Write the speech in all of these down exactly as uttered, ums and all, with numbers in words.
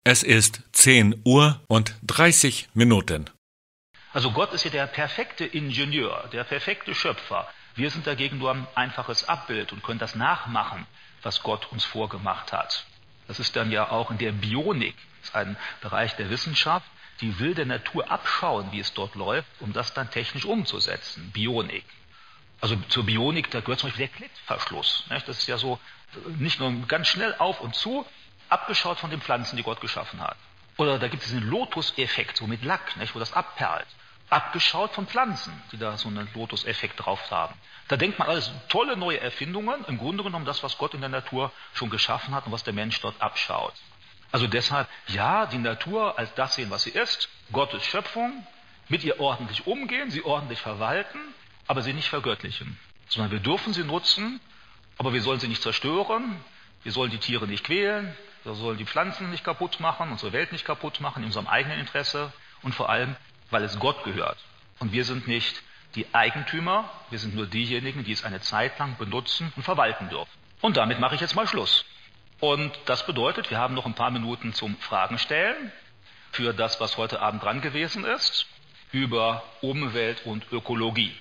Es ist zehn Uhr und dreißig Minuten. Also Gott ist ja der perfekte Ingenieur, der perfekte Schöpfer. Wir sind dagegen nur ein einfaches Abbild und können das nachmachen, was Gott uns vorgemacht hat. Das ist dann ja auch in der Bionik, das ist ein Bereich der Wissenschaft, die will der Natur abschauen, wie es dort läuft, um das dann technisch umzusetzen. Bionik. Also zur Bionik, da gehört zum Beispiel der Klettverschluss. Das ist ja so nicht nur ganz schnell auf und zu, abgeschaut von den Pflanzen, die Gott geschaffen hat. Oder da gibt es diesen Lotus-Effekt, so mit Lack, nicht, wo das abperlt. Abgeschaut von Pflanzen, die da so einen Lotus-Effekt drauf haben. Da denkt man alles tolle neue Erfindungen, im Grunde genommen das, was Gott in der Natur schon geschaffen hat und was der Mensch dort abschaut. Also deshalb, ja, die Natur als das sehen, was sie ist, Gottes Schöpfung, mit ihr ordentlich umgehen, sie ordentlich verwalten, aber sie nicht vergöttlichen. Sondern wir dürfen sie nutzen, aber wir sollen sie nicht zerstören, wir sollen die Tiere nicht quälen, wir sollen die Pflanzen nicht kaputt machen, unsere Welt nicht kaputt machen, in unserem eigenen Interesse und vor allem, weil es Gott gehört. Und wir sind nicht die Eigentümer, wir sind nur diejenigen, die es eine Zeit lang benutzen und verwalten dürfen. Und damit mache ich jetzt mal Schluss. Und das bedeutet, wir haben noch ein paar Minuten zum Fragen stellen für das, was heute Abend dran gewesen ist, über Umwelt und Ökologie.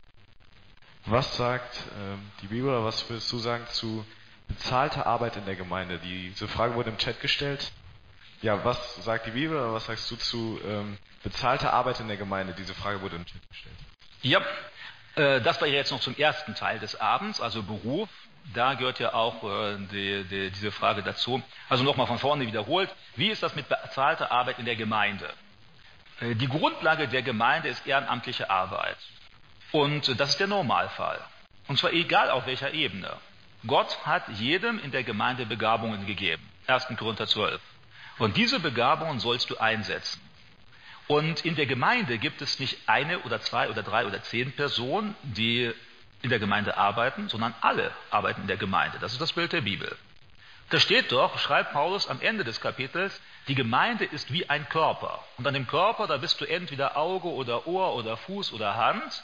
Was sagt ähm, die Bibel, oder was würdest du sagen zu bezahlter Arbeit in der Gemeinde? Diese Frage wurde im Chat gestellt. Ja, was sagt die Bibel, oder was sagst du zu ähm, bezahlter Arbeit in der Gemeinde? Diese Frage wurde im Chat gestellt. Ja, äh, das war ja jetzt noch zum ersten Teil des Abends, also Beruf. Da gehört ja auch äh, die, die, diese Frage dazu. Also nochmal von vorne wiederholt. Wie ist das mit bezahlter Arbeit in der Gemeinde? Äh, die Grundlage der Gemeinde ist ehrenamtliche Arbeit. Und äh, das ist der Normalfall. Und zwar egal auf welcher Ebene. Gott hat jedem in der Gemeinde Begabungen gegeben. erster Korinther zwölf. Und diese Begabungen sollst du einsetzen. Und in der Gemeinde gibt es nicht eine oder zwei oder drei oder zehn Personen, die in der Gemeinde arbeiten, sondern alle arbeiten in der Gemeinde. Das ist das Bild der Bibel. Da steht doch, schreibt Paulus am Ende des Kapitels, die Gemeinde ist wie ein Körper. Und an dem Körper, da bist du entweder Auge oder Ohr oder Fuß oder Hand.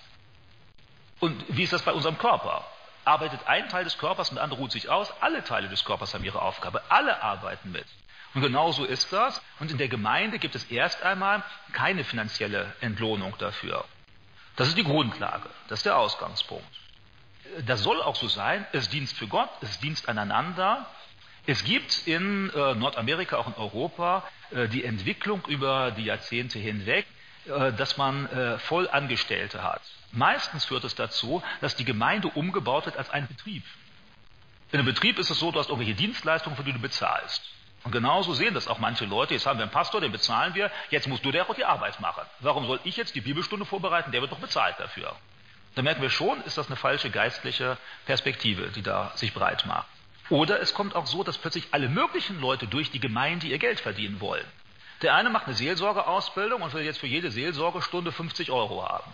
Und wie ist das bei unserem Körper? Arbeitet ein Teil des Körpers und der andere ruht sich aus. Alle Teile des Körpers haben ihre Aufgabe. Alle arbeiten mit. Und genau so ist das. Und in der Gemeinde gibt es erst einmal keine finanzielle Entlohnung dafür. Das ist die Grundlage. Das ist der Ausgangspunkt. Das soll auch so sein. Es ist Dienst für Gott. Es ist Dienst aneinander. Es gibt in äh, Nordamerika, auch in Europa, äh, die Entwicklung über die Jahrzehnte hinweg, äh, dass man äh, Vollangestellte hat. Meistens führt es dazu, dass die Gemeinde umgebaut wird als ein Betrieb. In einem Betrieb ist es so, du hast irgendwelche Dienstleistungen, für die du bezahlst. Und genauso sehen das auch manche Leute. Jetzt haben wir einen Pastor, den bezahlen wir, jetzt musst du der auch die Arbeit machen. Warum soll ich jetzt die Bibelstunde vorbereiten? Der wird doch bezahlt dafür. Da merken wir schon, ist das eine falsche geistliche Perspektive, die da sich breit macht. Oder es kommt auch so, dass plötzlich alle möglichen Leute durch die Gemeinde ihr Geld verdienen wollen. Der eine macht eine Seelsorgeausbildung und will jetzt für jede Seelsorgestunde fünfzig Euro haben.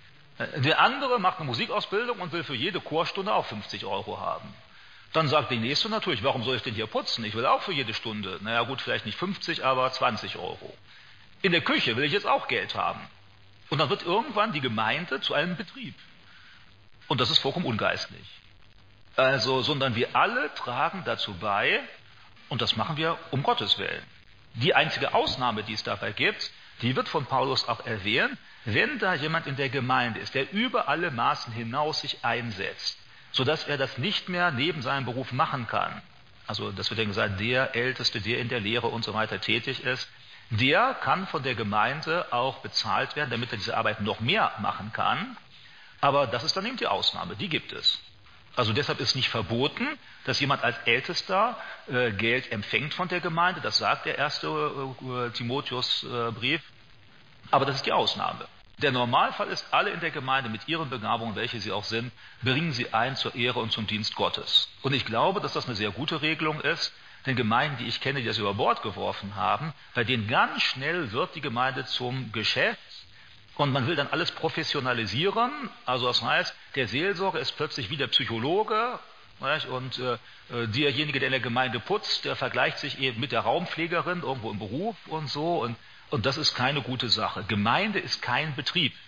Der andere macht eine Musikausbildung und will für jede Chorstunde auch fünfzig Euro haben. Dann sagt der Nächste natürlich, warum soll ich denn hier putzen? Ich will auch für jede Stunde, naja gut, vielleicht nicht fünfzig, aber zwanzig Euro. In der Küche will ich jetzt auch Geld haben. Und dann wird irgendwann die Gemeinde zu einem Betrieb. Und das ist vollkommen ungeistlich. Also, sondern wir alle tragen dazu bei, und das machen wir um Gottes Willen. Die einzige Ausnahme, die es dabei gibt, die wird von Paulus auch erwähnt, wenn da jemand in der Gemeinde ist, der über alle Maßen hinaus sich einsetzt, sodass er das nicht mehr neben seinem Beruf machen kann. Also, das wird dann gesagt, der Älteste, der in der Lehre und so weiter tätig ist, der kann von der Gemeinde auch bezahlt werden, damit er diese Arbeit noch mehr machen kann. Aber das ist dann eben die Ausnahme, die gibt es. Also deshalb ist nicht verboten, dass jemand als Ältester äh, Geld empfängt von der Gemeinde. Das sagt der erste äh, Timotheusbrief. Äh, Aber das ist die Ausnahme. Der Normalfall ist, alle in der Gemeinde mit ihren Begabungen, welche sie auch sind, bringen sie ein zur Ehre und zum Dienst Gottes. Und ich glaube, dass das eine sehr gute Regelung ist, denn Gemeinden, die ich kenne, die das über Bord geworfen haben, bei denen ganz schnell wird die Gemeinde zum Geschäft und man will dann alles professionalisieren. Also das heißt, der Seelsorger ist plötzlich wie der Psychologe, nicht? Und äh, derjenige, der in der Gemeinde putzt, der vergleicht sich eben mit der Raumpflegerin irgendwo im Beruf und so. Und Und das ist keine gute Sache. Gemeinde ist kein Betrieb.